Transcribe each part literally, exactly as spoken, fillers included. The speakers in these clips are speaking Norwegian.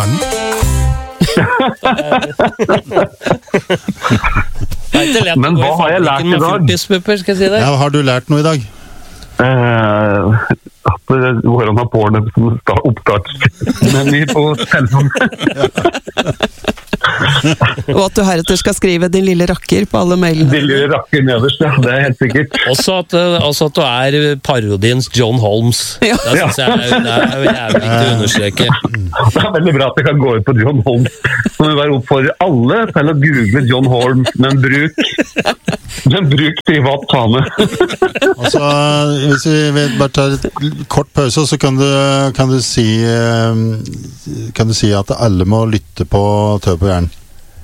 hjernen. Men hva har jeg lært i dag? Skal jeg si det? Ja, har du lært noe i dag? Uh, at det går an å ha porno som oppstartsmeny på telefonen. Og at du heretter skal skrive din lille rakker på alle mailene. Din lille rakker nederst, ja, det er helt sikkert. Også at, også at du er parodiens John Holmes. Ja. Det synes jeg er, det er jævlig viktig å understreke. Det er veldig bra at det kan gå ut på John Holmes. Så vi bare oppfordrer alle til å google John Holmes, men bruk, men bruk privat tane. Altså, hvis vi bare tar et kort pause, så kan du, kan du si kan du si at alle må lytte på Tøv på hjernen.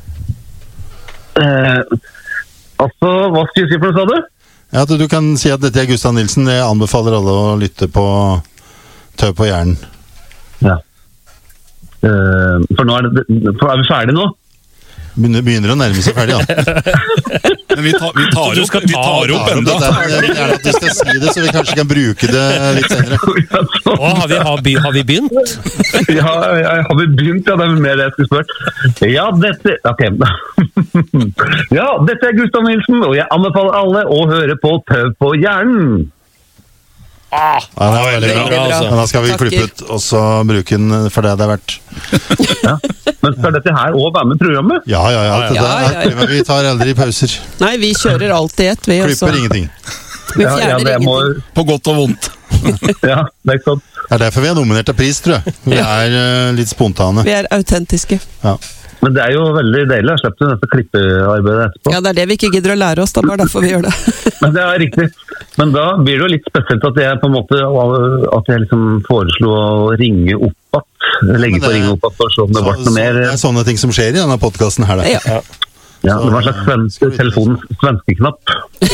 Eh, altså, hva skal jeg si for noe, sa du? Ja, at du kan si at dette er Gustav Nilsen. Jeg anbefaler alle å lytte på Tøv på hjernen. Ja. Eh, for nå er det, for er vi ferdige nå? Begynner, begynner å nærme seg ferdig, ja. Men vi tar, vi tar opp, vi tar opp enda. Jeg vil gjerne at du skal si det, så vi kanskje kan bruke det litt senere. Å, har, vi, har, vi, har vi begynt? Ja, ja, har vi begynt? Ja, det er mer det jeg skulle spørre. Ja, dette... Ok. Ja, dette er Gustav Nilsen, og jeg anbefaler alle å høre på Tøv på hjernen. Ah, ja, det var veldig bra, bra altså. Men da skal vi klippe ut og så bruke den for det det er verdt. Ja. Men skal dette her også være med i programmet? Ja, ja, ja, det ja, ja, ja. Der, vi tar aldri pauser. Nei, vi kjører alltid ett, vi også. Klipper ingenting. Vi fjerner ja, ja, må... ingenting. På godt og vondt. Ja, det er ikke sant. Det er derfor vi er nominert til pris, tror jeg. Vi er uh, litt spontane. Vi er autentiske. Ja. Men det er jo veldig deilig å slippe dette klippearbeidet etterpå. Ja, det er det vi ikke gidder å lære oss, da, bare derfor vi gjør det. Men det er riktig. Men da blir det jo litt spesielt at jeg på en måte at jeg liksom foreslo å ringe opp at, legge på ringe opp at for å se om det ble noe mer. Det er sånne ting som skjer i denne podcasten her, da. Ja. Ja, det var en slags svensk, telefonens svenskeknapp.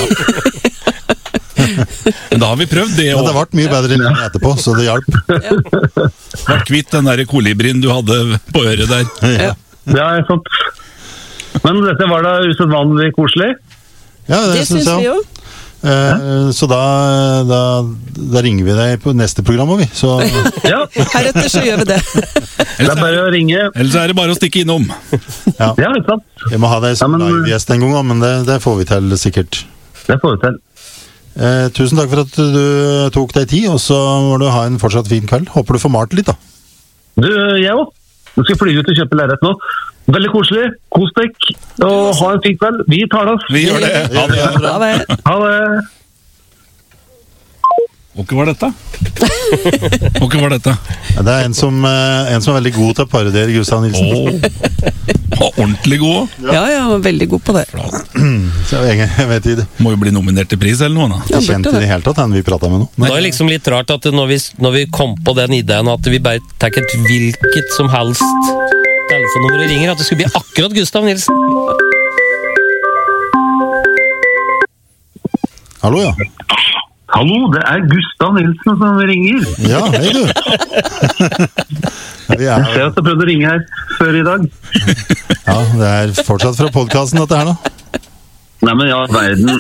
Men da har vi prøvd det. Ja, det ble mye bedre enn etterpå, så det hjalp. Ja. Var kvitt den der kolibrien du hadde på øret der. Ja. Ja, jeg sant. Men dette var da usedvanlig koselig. Ja, det, Det synes syns jeg vi jo. Eh, så da, da, da ringer vi deg på neste program, vi. Så Ja, Heretter så gjør vi det. det er bare å ringe. Ellers er det bare å stikke innom. ja, Ja, ikke sant? jeg må ha deg som Ja, men- live-gjest en gang, da, men det, det får vi til sikkert. Det får vi til. Eh, tusen takk for at du tok deg tid, og så må du ha en fortsatt fin kveld. Håper du får malt litt, da. Du, jeg også. Nå skal jeg fly ut og kjøpe lerret nå. Veldig koselig. Kos deg. Og ha en fin kveld. Vi tar oss. Vi gjør det. Ha det. Ha det. Ha det. Og hva var dette? Og hva var dette? Det er en som, eh, en som er veldig god til å parodiere Gustav Nilsen. Åh, ordentlig god. Ja, ja, veldig god på det. Så jeg, jeg vet ikke. Må jo bli nominert til pris eller noe da. Jeg kjente i det hele tatt den vi pratet med nå. Det er liksom litt rart at når vi, når vi kom på den ideen at vi bare tar et hvilket som helst telefonnummer og ringer, at det skulle bli akkurat Gustav Nilsen. Hallo, ja. Hallo, det er Gustav Nilsen som ringer. Ja, hei du. Vi Jeg ser er, at du prøvde å ringe her før i dag. ja, det er fortsatt fra podcasten dette her da. Nei, men ja, verden.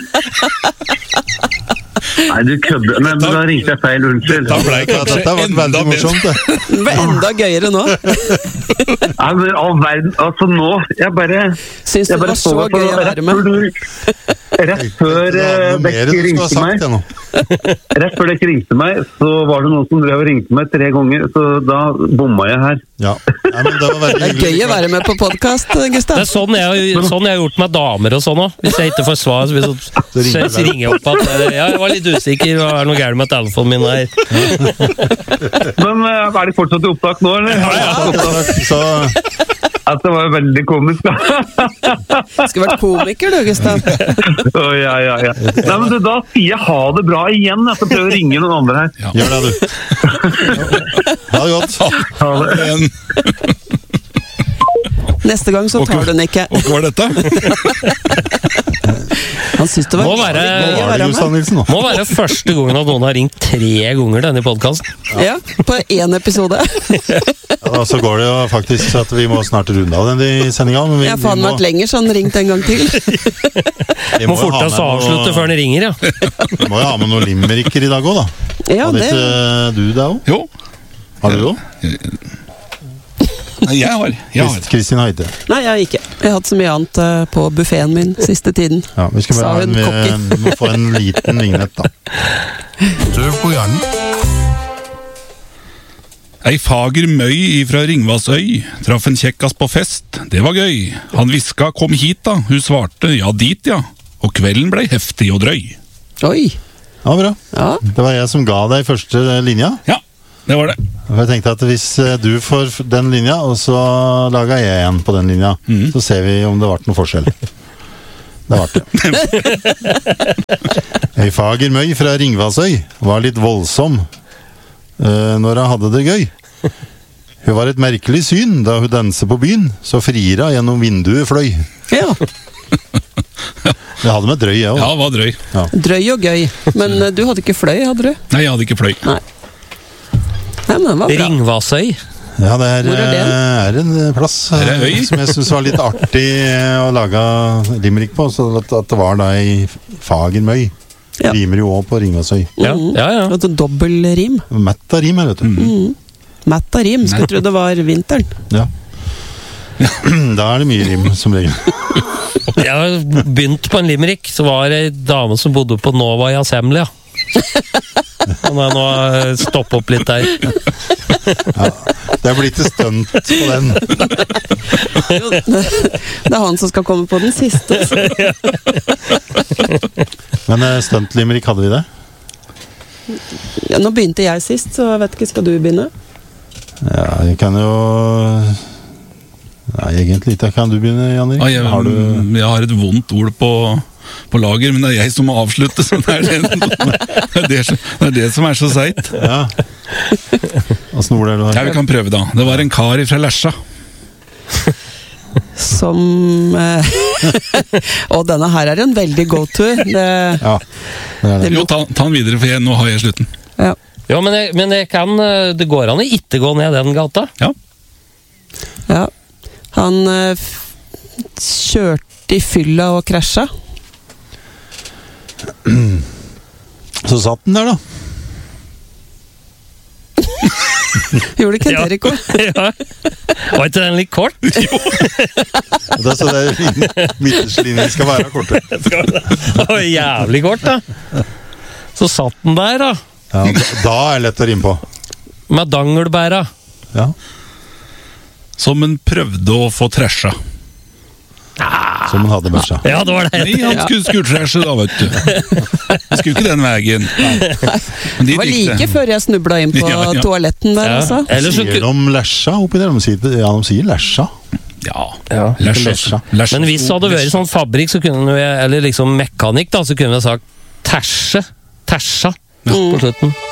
Nei, du kødder. Nei, men da ringte jeg feil, unnskyld. Da ble Ja, kanskje dette har vært enda veldig bedre. morsomt, det. Det ble enda gøyere nå. Nei, men all verden, altså nå, jeg bare... Syns Jeg det bare var så så på gøy å rett være med. før du- Rett før Det eh, var noe mer dere du skulle ha ringte sagt, meg, jeg nå. rett før dere ringte meg, så var det noen som drev og ringte meg tre ganger, så da bomma jeg her. Ja, ja men det var veldig Det er hyggelig. gøy å være med på podcast, Det er Gustav. sånn jeg, sånn jeg har gjort med damer og sånn også. Hvis jeg ikke får svar, så, så, så, ringer så ringer jeg opp at eh, ja, jeg var litt usikker, hva er noe gærent med telefonen min her? Men eh, er de fortsatt i opptak nå, eller? Så At det var veldig komisk, da. Skulle vært komiker du, Gustav. Å, ja, ja, ja. Nei, men du, da sier jeg ha det bra igjen, jeg skal prøve å ringe noen andre her. Ja. gjør det, du. Ha det godt. Ha det. En, Neste gang så tar du den ikke. og hva var dette? Han synes det var Må være- gøy å Var det være Gustav med. Nilsen nå? Må være første gangen at noen har ringt tre ganger denne podcasten. Ja, på én episode. Ja, så går det jo faktisk så at vi må snart runde av den i sendinga. Men vi, Jeg har faen vi, vært lenger, så han ringte en gang til. vi Må jo ha fortest med avslutte noe- før den ringer, ja. Vi må jo ha med noen limericker i dag òg, da. Ja, Hadde det ikke du det òg? Jo. Har du det òg? Nei, jeg har. Jeg har. Kristin Heide. Nei, jeg har ikke. Jeg har hatt så mye annet eh, på buffeten min siste tiden. Ja, vi skal Sa bare ha hun en, cocky. vi må få en liten vignett, da. Tøv på hjernen. Ei fager møy ifra Ringvassøy traff en kjekkas på fest. Det var gøy. Han hviska 'kom hit', da. Hun svarte 'ja, dit', ja. Og kvelden blei heftig og drøy. Oi! Ja, bra. Ja. Det var jeg som ga deg første linja. Ja, det var det. For jeg tenkte at hvis eh, du får f- den linja, og så lager jeg en på den linja, Mhm. så ser vi om det ble noe forskjell. Det ble det. Ei fager møy fra Ringvassøy var litt voldsom eh, når hun hadde det gøy. Hun var et merkelig syn da hun danset på byen, så frira gjennom vinduet fløy. ja. Det hadde med drøy, jeg òg. Ja, det var drøy. Drøy og gøy. Men eh, du hadde ikke fløy, hadde du? Nei, jeg hadde ikke fløy. Nei. Nei, men det var bra. Ringvassøy. Ja, det er, Hvor er det? eh, er en eh, plass Er det eh, øy? som jeg syns var litt artig eh, å lage limerick på. Så at, at det var da ei fager møy. Ja. Rimer jo òg på Ringvassøy. Ja, ja. ja. Altså dobbeltrim. Mett av rim her, vet du. Mm. Matt av rim. Skulle tro det var vinteren. Ja. Da er det mye rim, som regel. Jeg har begynt på en limerick, så var det ei dame som bodde på Nova i Assembly, ja. Han er nå stoppet opp litt der. Ja. Det er blitt et stunt på den. Jo, det er han som skal komme på den siste. Men uh, stunt-limerick, hadde vi det? Ja, nå begynte jeg sist, så jeg vet ikke, skal du begynne? Ja, jeg kan jo Nei, egentlig ikke. Kan du begynne, Jan Erik? Ja, jeg, Har du jeg har et vondt ord på, på lager, men det er jeg som må avslutte. Så det, er det, det, er det, som- det er det som er så seigt. Ja. Åssen ord er det du har? Ja, vi kan prøve, da. Det var en kar fra Lesja. Som eh, Og denne her er en veldig go-to. Det, Ja, det er det. Jo, ta, ta den videre, for jeg, nå har jeg slutten. ja. Jo, men jeg, men jeg kan Det går an å ikke gå ned den gata. Ja. ja. Han eh, f- kjørte i fylla og krasja. Så satt den der, da. Gjorde ikke Ja. det, Rico? Ja. Var ikke den litt kort? Det er så det er midterste linjen skal være kortere. Det var jævlig kort, da. Så satt den der, da. Ja, da, da er det lett å rime på. Med dangelbæra. Ja. Som en prøvde å få trasha. Som han hadde bæsja. Ja, det var det. Nei, han skulle, skulle trashe da, vet du. Han skulle ikke den veien. Men Det de var likte. like før jeg snubla inn på Ja, ja. toaletten der, Ja. altså. Eller så Sier ku- de lesja oppi der? De sier, ja, de sier lesja. Ja. Ja. Lesja. Lesja. Men hvis det hadde vært sånn fabrikk, så kunne vi, eller liksom mekanikk, da, så kunne vi sagt tæsje. Tæsja på slutten.